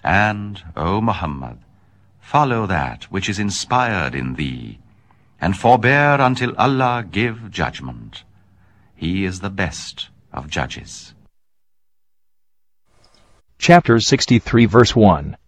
And, O Muhammad, follow that which is inspired in thee, and forbear until Allah give judgment. He is the best of judges. Chapter 63, verse 1.